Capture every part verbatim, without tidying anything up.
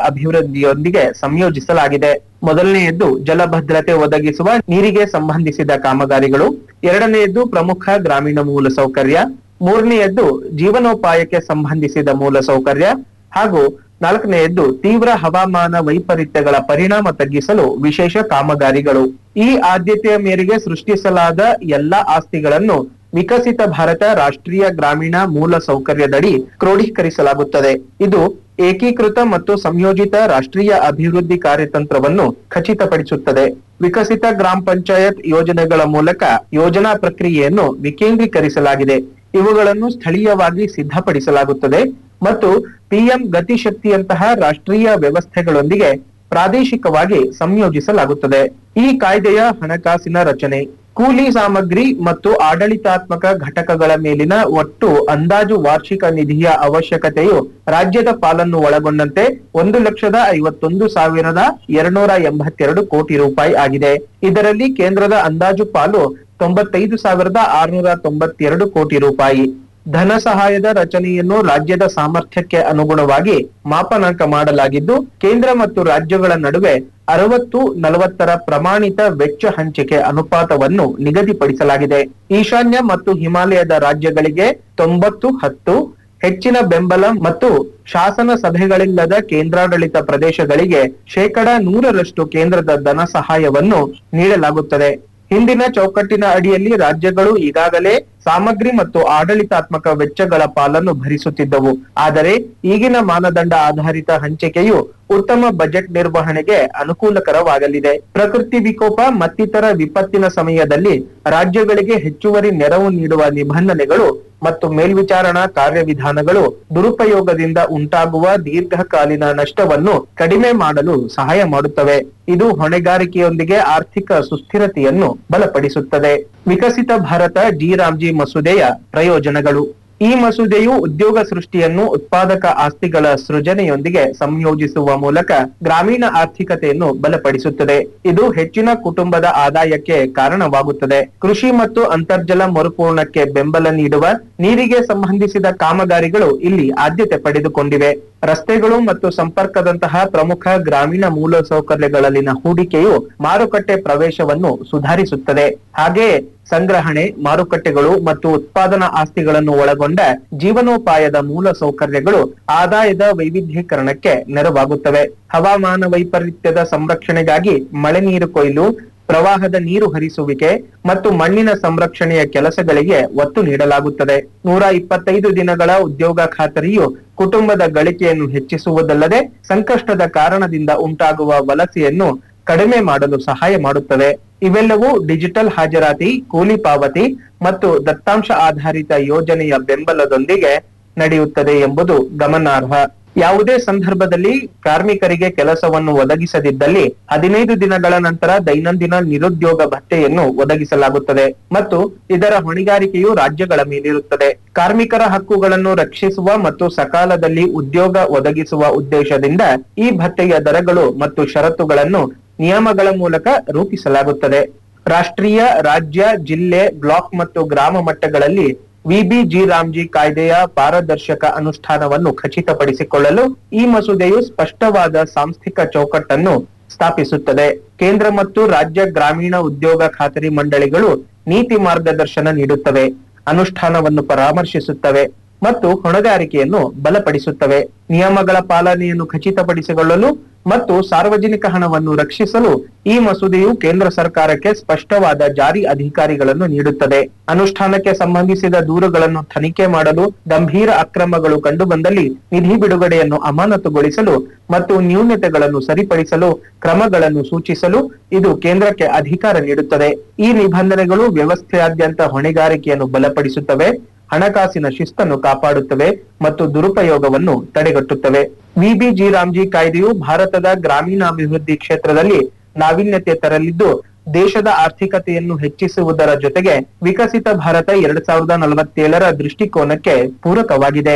ಅಭಿವೃದ್ಧಿಯೊಂದಿಗೆ ಸಂಯೋಜಿಸಲಾಗಿದೆ. ಮೊದಲನೆಯದ್ದು ಜಲಭದ್ರತೆ ಒದಗಿಸುವ ನೀರಿಗೆ ಸಂಬಂಧಿಸಿದ ಕಾಮಗಾರಿಗಳು, ಎರಡನೆಯದ್ದು ಪ್ರಮುಖ ಗ್ರಾಮೀಣ ಮೂಲಸೌಕರ್ಯ, ಮೂರನೆಯದ್ದು ಜೀವನೋಪಾಯಕ್ಕೆ ಸಂಬಂಧಿಸಿದ ಮೂಲಸೌಕರ್ಯ ಹಾಗೂ ನಾಲ್ಕನೆಯದ್ದು ತೀವ್ರ ಹವಾಮಾನ ವೈಪರೀತ್ಯಗಳ ಪರಿಣಾಮ ತಗ್ಗಿಸಲು ವಿಶೇಷ ಕಾಮಗಾರಿಗಳು. ಈ ಆದ್ಯತೆಯ ಮೇರೆಗೆ ಸೃಷ್ಟಿಸಲಾದ ಎಲ್ಲಾ ಆಸ್ತಿಗಳನ್ನು ವಿಕಸಿತ ಭಾರತ ರಾಷ್ಟ್ರೀಯ ಗ್ರಾಮೀಣ ಮೂಲ ಸೌಕರ್ಯದಡಿ ಕ್ರೋಢೀಕರಿಸಲಾಗುತ್ತದೆ. ಇದು ಏಕೀಕೃತ ಮತ್ತು ಸಂಯೋಜಿತ ರಾಷ್ಟ್ರೀಯ ಅಭಿವೃದ್ಧಿ ಕಾರ್ಯತಂತ್ರವನ್ನು ಖಚಿತಪಡಿಸುತ್ತದೆ. ವಿಕಸಿತ ಗ್ರಾಮ ಪಂಚಾಯತ್ ಯೋಜನೆಗಳ ಮೂಲಕ ಯೋಜನಾ ಪ್ರಕ್ರಿಯೆಯನ್ನು ವಿಕೇಂದ್ರೀಕರಿಸಲಾಗಿದೆ. ಇವುಗಳನ್ನು ಸ್ಥಳೀಯವಾಗಿ ಸಿದ್ಧಪಡಿಸಲಾಗುತ್ತದೆ ಮತ್ತು ಪಿಎಂ ಗತಿಶಕ್ತಿಯಂತಹ ರಾಷ್ಟ್ರೀಯ ವ್ಯವಸ್ಥೆಗಳೊಂದಿಗೆ ಪ್ರಾದೇಶಿಕವಾಗಿ ಸಂಯೋಜಿಸಲಾಗುತ್ತದೆ. ಈ ಕಾಯ್ದೆಯ ಹಣಕಾಸಿನ ರಚನೆ, ಕೂಲಿ ಸಾಮಗ್ರಿ ಮತ್ತು ಆಡಳಿತಾತ್ಮಕ ಘಟಕಗಳ ಮೇಲಿನ ಒಟ್ಟು ಅಂದಾಜು ವಾರ್ಷಿಕ ನಿಧಿಯ ಅವಶ್ಯಕತೆಯು ರಾಜ್ಯದ ಪಾಲನ್ನು ಒಳಗೊಂಡಂತೆ ಒಂದು ಲಕ್ಷದ ಐವತ್ತೊಂದು ಸಾವಿರದ ಎರಡ್ನೂರ ಎಂಬತ್ತೆರಡು ಕೋಟಿ ರೂಪಾಯಿ ಆಗಿದೆ. ಇದರಲ್ಲಿ ಕೇಂದ್ರದ ಅಂದಾಜು ಪಾಲು ತೊಂಬತ್ತೈದು ಸಾವಿರದ ಆರುನೂರ ತೊಂಬತ್ತೆರಡು ಕೋಟಿ ರೂಪಾಯಿ. ಧನ ಸಹಾಯದ ರಚನೆಯನ್ನು ರಾಜ್ಯದ ಸಾಮರ್ಥ್ಯಕ್ಕೆ ಅನುಗುಣವಾಗಿ ಮಾಪನಾಂಕ ಮಾಡಲಾಗಿದ್ದು, ಕೇಂದ್ರ ಮತ್ತು ರಾಜ್ಯಗಳ ನಡುವೆ ಅರವತ್ತು ನಲವತ್ತರ ಪ್ರಮಾಣಿತ ವೆಚ್ಚ ಹಂಚಿಕೆ ಅನುಪಾತವನ್ನು ನಿಗದಿಪಡಿಸಲಾಗಿದೆ. ಈಶಾನ್ಯ ಮತ್ತು ಹಿಮಾಲಯದ ರಾಜ್ಯಗಳಿಗೆ ತೊಂಬತ್ತು ಹತ್ತು, ಹೆಚ್ಚಿನ ಬೆಂಬಲ ಮತ್ತು ಶಾಸನ ಸಭೆಗಳಿಲ್ಲದ ಕೇಂದ್ರಾಡಳಿತ ಪ್ರದೇಶಗಳಿಗೆ ಶೇಕಡ ನೂರರಷ್ಟು ಕೇಂದ್ರದ ಧನ ಸಹಾಯವನ್ನು ನೀಡಲಾಗುತ್ತದೆ. ಹಿಂದಿನ ಚೌಕಟ್ಟಿನ ಅಡಿಯಲ್ಲಿ ರಾಜ್ಯಗಳು ಈಗಾಗಲೇ ಸಾಮಗ್ರಿ ಮತ್ತು ಆಡಳಿತಾತ್ಮಕ ವೆಚ್ಚಗಳ ಪಾಲನ್ನು ಭರಿಸುತ್ತಿದ್ದವು. ಆದರೆ ಈಗಿನ ಮಾನದಂಡ ಆಧಾರಿತ ಹಂಚಿಕೆಯು ಉತ್ತಮ ಬಜೆಟ್ ನಿರ್ವಹಣೆಗೆ ಅನುಕೂಲಕರವಾಗಲಿದೆ. ಪ್ರಕೃತಿ ವಿಕೋಪ ಮತ್ತಿತರ ವಿಪತ್ತಿನ ಸಮಯದಲ್ಲಿ ರಾಜ್ಯಗಳಿಗೆ ಹೆಚ್ಚುವರಿ ನೆರವು ನೀಡುವ ನಿಬಂಧನೆಗಳು ಮತ್ತು ಮೇಲ್ವಿಚಾರಣಾ ಕಾರ್ಯವಿಧಾನಗಳು ದುರುಪಯೋಗದಿಂದ ಉಂಟಾಗುವ ದೀರ್ಘಕಾಲೀನ ನಷ್ಟವನ್ನು ಕಡಿಮೆ ಮಾಡಲು ಸಹಾಯ ಮಾಡುತ್ತವೆ. ಇದು ಹೊಣೆಗಾರಿಕೆಯೊಂದಿಗೆ ಆರ್ಥಿಕ ಸುಸ್ಥಿರತೆಯನ್ನು ಬಲಪಡಿಸುತ್ತದೆ. ವಿಕಸಿತ ಭಾರತ ಜಿ ರಾಮ್ಜಿ ಮಸೂದೆಯ ಪ್ರಯೋಜನಗಳು. ಈ ಮಸೂದೆಯು ಉದ್ಯೋಗ ಸೃಷ್ಟಿಯನ್ನು ಉತ್ಪಾದಕ ಆಸ್ತಿಗಳ ಸೃಜನೆಯೊಂದಿಗೆ ಸಂಯೋಜಿಸುವ ಮೂಲಕ ಗ್ರಾಮೀಣ ಆರ್ಥಿಕತೆಯನ್ನು ಬಲಪಡಿಸುತ್ತದೆ. ಇದು ಹೆಚ್ಚಿನ ಕುಟುಂಬದ ಆದಾಯಕ್ಕೆ ಕಾರಣವಾಗುತ್ತದೆ. ಕೃಷಿ ಮತ್ತು ಅಂತರ್ಜಲ ಮರುಪೂರಣಕ್ಕೆ ಬೆಂಬಲ ನೀಡುವ ನೀರಿಗೆ ಸಂಬಂಧಿಸಿದ ಕಾಮಗಾರಿಗಳು ಇಲ್ಲಿ ಆದ್ಯತೆ ಪಡೆದುಕೊಂಡಿವೆ. ರಸ್ತೆಗಳು ಮತ್ತು ಸಂಪರ್ಕದಂತಹ ಪ್ರಮುಖ ಗ್ರಾಮೀಣ ಮೂಲಸೌಕರ್ಯಗಳಲ್ಲಿನ ಹೂಡಿಕೆಯು ಮಾರುಕಟ್ಟೆ ಪ್ರವೇಶವನ್ನು ಸುಧಾರಿಸುತ್ತದೆ. ಹಾಗೆಯೇ ಸಂಗ್ರಹಣೆ, ಮಾರುಕಟ್ಟೆಗಳು ಮತ್ತು ಉತ್ಪಾದನಾ ಆಸ್ತಿಗಳನ್ನು ಒಳಗೊಂಡ ಜೀವನೋಪಾಯದ ಮೂಲ ಸೌಕರ್ಯಗಳು ಆದಾಯದ ವೈವಿಧ್ಯೀಕರಣಕ್ಕೆ ನೆರವಾಗುತ್ತವೆ. ಹವಾಮಾನ ವೈಪರೀತ್ಯದ ಸಂರಕ್ಷಣೆಗಾಗಿ ಮಳೆ ನೀರು ಕೊಯ್ಲು, ಪ್ರವಾಹದ ನೀರು ಹರಿಸುವಿಕೆ ಮತ್ತು ಮಣ್ಣಿನ ಸಂರಕ್ಷಣೆಯ ಕೆಲಸಗಳಿಗೆ ಒತ್ತು ನೀಡಲಾಗುತ್ತದೆ. ನೂರ ಇಪ್ಪತ್ತೈದು ದಿನಗಳ ಉದ್ಯೋಗ ಖಾತರಿಯು ಕುಟುಂಬದ ಗಳಿಕೆಯನ್ನು ಹೆಚ್ಚಿಸುವುದಲ್ಲದೆ ಸಂಕಷ್ಟದ ಕಾರಣದಿಂದ ಉಂಟಾಗುವ ವಲಸೆಯನ್ನು ಕಡಿಮೆ ಮಾಡಲು ಸಹಾಯ ಮಾಡುತ್ತವೆ. ಇವೆಲ್ಲವೂ ಡಿಜಿಟಲ್ ಹಾಜರಾತಿ, ಕೂಲಿ ಪಾವತಿ ಮತ್ತು ದತ್ತಾಂಶ ಆಧಾರಿತ ಯೋಜನೆಯ ಬೆಂಬಲದೊಂದಿಗೆ ನಡೆಯುತ್ತದೆ ಎಂಬುದು ಗಮನಾರ್ಹ. ಯಾವುದೇ ಸಂದರ್ಭದಲ್ಲಿ ಕಾರ್ಮಿಕರಿಗೆ ಕೆಲಸವನ್ನು ಒದಗಿಸದಿದ್ದಲ್ಲಿ ಹದಿನೈದು ದಿನಗಳ ನಂತರ ದೈನಂದಿನ ನಿರುದ್ಯೋಗ ಭತ್ಯೆಯನ್ನು ಒದಗಿಸಲಾಗುತ್ತದೆ ಮತ್ತು ಇದರ ಹೊಣೆಗಾರಿಕೆಯು ರಾಜ್ಯಗಳ ಮೇಲಿರುತ್ತದೆ. ಕಾರ್ಮಿಕರ ಹಕ್ಕುಗಳನ್ನು ರಕ್ಷಿಸುವ ಮತ್ತು ಸಕಾಲದಲ್ಲಿ ಉದ್ಯೋಗ ಒದಗಿಸುವ ಉದ್ದೇಶದಿಂದ ಈ ಭತ್ಯೆಯ ದರಗಳು ಮತ್ತು ಷರತ್ತುಗಳನ್ನು ನಿಯಮಗಳ ಮೂಲಕ ರೂಪಿಸಲಾಗುತ್ತದೆ. ರಾಷ್ಟ್ರೀಯ, ರಾಜ್ಯ, ಜಿಲ್ಲೆ, ಬ್ಲಾಕ್ ಮತ್ತು ಗ್ರಾಮ ಮಟ್ಟಗಳಲ್ಲಿ ವಿಬಿಜಿ ರಾಮ್ಜಿ ಕಾಯ್ದೆಯ ಪಾರದರ್ಶಕ ಅನುಷ್ಠಾನವನ್ನು ಖಚಿತಪಡಿಸಿಕೊಳ್ಳಲು ಈ ಮಸೂದೆಯು ಸ್ಪಷ್ಟವಾದ ಸಾಂಸ್ಥಿಕ ಚೌಕಟ್ಟನ್ನು ಸ್ಥಾಪಿಸುತ್ತದೆ. ಕೇಂದ್ರ ಮತ್ತು ರಾಜ್ಯ ಗ್ರಾಮೀಣ ಉದ್ಯೋಗ ಖಾತರಿ ಮಂಡಳಿಗಳು ನೀತಿ ಮಾರ್ಗದರ್ಶನ ನೀಡುತ್ತವೆ, ಅನುಷ್ಠಾನವನ್ನು ಪರಾಮರ್ಶಿಸುತ್ತವೆ ಮತ್ತು ಹೊಣೆಗಾರಿಕೆಯನ್ನು ಬಲಪಡಿಸುತ್ತವೆ. ನಿಯಮಗಳ ಪಾಲನೆಯನ್ನು ಖಚಿತಪಡಿಸಿಕೊಳ್ಳಲು ಮತ್ತು ಸಾರ್ವಜನಿಕ ಹಣವನ್ನು ರಕ್ಷಿಸಲು ಈ ಮಸೂದೆಯು ಕೇಂದ್ರ ಸರ್ಕಾರಕ್ಕೆ ಸ್ಪಷ್ಟವಾದ ಜಾರಿ ಅಧಿಕಾರಿಗಳನ್ನು ನೀಡುತ್ತದೆ. ಅನುಷ್ಠಾನಕ್ಕೆ ಸಂಬಂಧಿಸಿದ ದೂರುಗಳನ್ನು ತನಿಖೆ ಮಾಡಲು, ಗಂಭೀರ ಅಕ್ರಮಗಳು ಕಂಡುಬಂದಲ್ಲಿ ನಿಧಿ ಬಿಡುಗಡೆಯನ್ನು ಅಮಾನತುಗೊಳಿಸಲು ಮತ್ತು ನ್ಯೂನತೆಗಳನ್ನು ಸರಿಪಡಿಸಲು ಕ್ರಮಗಳನ್ನು ಸೂಚಿಸಲು ಇದು ಕೇಂದ್ರಕ್ಕೆ ಅಧಿಕಾರ ನೀಡುತ್ತದೆ. ಈ ನಿಬಂಧನೆಗಳು ವ್ಯವಸ್ಥೆಯಾದ್ಯಂತ ಹೊಣೆಗಾರಿಕೆಯನ್ನು ಬಲಪಡಿಸುತ್ತವೆ, ಹಣಕಾಸಿನ ಶಿಸ್ತನ್ನು ಕಾಪಾಡುತ್ತವೆ ಮತ್ತು ದುರುಪಯೋಗವನ್ನು ತಡೆಗಟ್ಟುತ್ತವೆ. ವಿಬಿಜಿ ರಾಮ್ಜಿ ಕಾಯ್ದೆಯು ಭಾರತದ ಗ್ರಾಮೀಣಾಭಿವೃದ್ಧಿ ಕ್ಷೇತ್ರದಲ್ಲಿ ನಾವೀನ್ಯತೆ ತರಲಿದ್ದು, ದೇಶದ ಆರ್ಥಿಕತೆಯನ್ನು ಹೆಚ್ಚಿಸುವುದರ ಜೊತೆಗೆ ವಿಕಸಿತ ಭಾರತ ಎರಡ್ ಸಾವಿರದ ನಲವತ್ತೇಳರ ದೃಷ್ಟಿಕೋನಕ್ಕೆ ಪೂರಕವಾಗಿದೆ.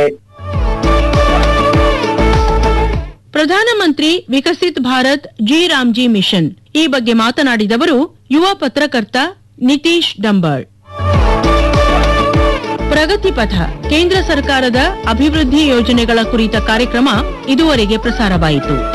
ಪ್ರಧಾನಮಂತ್ರಿ ವಿಕಸಿತ್ ಭಾರತ್ ಜಿ ರಾಮ್ಜಿ ಮಿಷನ್ ಈ ಬಗ್ಗೆ ಮಾತನಾಡಿದವರು ಯುವ ಪತ್ರಕರ್ತ ನಿತೀಶ್ ಡಂಬಾಳ್. ಪ್ರಗತಿ ಪಥ ಕೇಂದ್ರ ಸರ್ಕಾರದ ಅಭಿವೃದ್ಧಿ ಯೋಜನೆಗಳ ಕುರಿತ ಕಾರ್ಯಕ್ರಮ ಇದುವರೆಗೆ ಪ್ರಸಾರವಾಯಿತು.